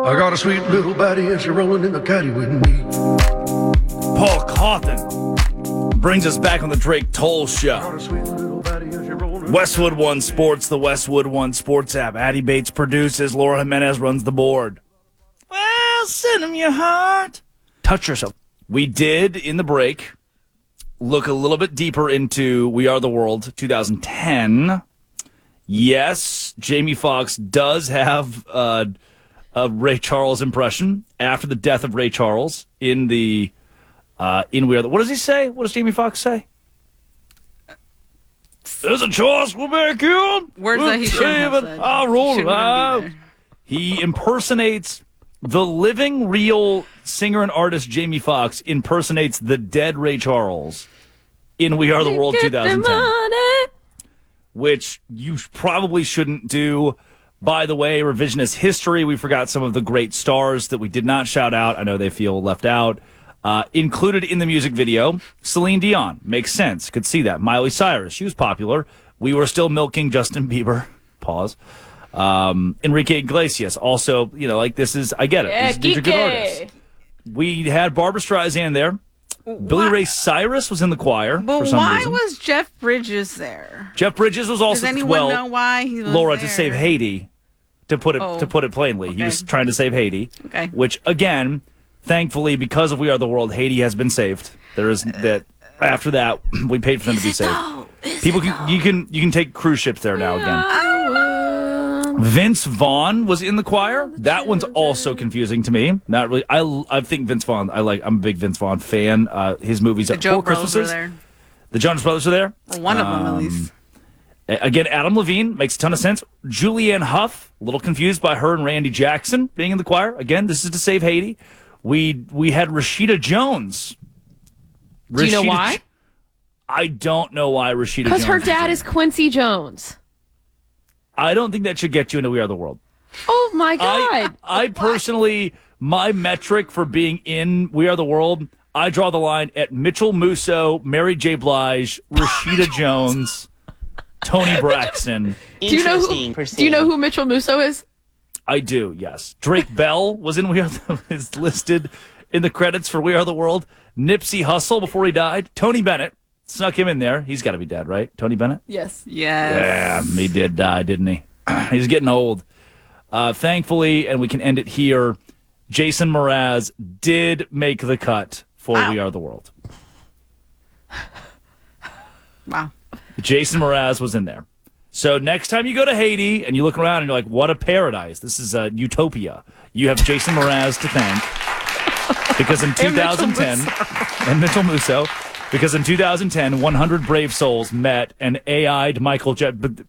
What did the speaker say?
I got a sweet little baddie and she's rolling in the caddy with me. Paul Cawthon brings us back on the Drake Toll Show. Got a sweet little baddie and she's rolling. Westwood One Sports, the Westwood One Sports app. Addie Bates produces. Laura Jimenez runs the board. Well, send him your heart. Touch yourself. We did, in the break, look a little bit deeper into We Are the World 2010. Yes, Jamie Foxx does have a Ray Charles impression after the death of Ray Charles in the in We Are the. What does he say? What does Jamie Foxx say? There's a choice we'll make you. Words that he shouldn't have said. I'll roll Shouldn't it even out. be there. He impersonates the living, real singer and artist Jamie Foxx impersonates the dead Ray Charles in We Are the World 2010. Which you probably shouldn't do. By the way, revisionist history, we forgot some of the great stars that we did not shout out. I know they feel left out. Included in the music video, Celine Dion. Makes sense. Could see that. Miley Cyrus. She was popular. We were still milking Justin Bieber. Pause. Enrique Iglesias. Also, this is, I get it. Yeah, These are good artists. We had Barbra Streisand there. Billy Ray Cyrus was in the choir But for some why reason. was Jeff Bridges there? Jeff Bridges was also Does anyone know why he was Laura there? to save Haiti. To put it plainly, he was trying to save Haiti. Okay. Which again, thankfully, because of We Are the World, Haiti has been saved. There is that. After that, we paid for them to be saved. People you can take cruise ships there now again. Vince Vaughn was in the choir. That one's also confusing to me. Not really. I think Vince Vaughn. I'm a big Vince Vaughn fan. His movies. The Joe Four Bros were Christmases. there. The Jonas Brothers are there. Or one of them, at least. Again, Adam Levine makes a ton of sense. Julianne Hough, a little confused by her and Randy Jackson being in the choir. Again, this is to save Haiti. We had Rashida Jones. Do you know why? I don't know why Rashida Jones. Because her dad is Quincy Jones. I don't think that should get you into We Are the World. Oh, my God. I personally, my metric for being in We Are the World, I draw the line at Mitchell Musso, Mary J. Blige, Rashida Jones, Tony Braxton. Do you know who Mitchell Musso is? I do, yes. Drake Bell was in is listed in the credits for We Are the World. Nipsey Hussle before he died. Tony Bennett snuck him in there. He's got to be dead, right? Tony Bennett? Yes. Yeah, he did die, didn't he? He's getting old. Thankfully, and we can end it here, Jason Mraz did make the cut for We Are the World. Wow. Jason Mraz was in there. So next time you go to Haiti and you look around and you're like, what a paradise. This is a utopia. You have Jason Mraz to thank. Because in 2010, and Mitchell Musso, because in 2010, 100 brave souls met and AI'd Michael Jackson. But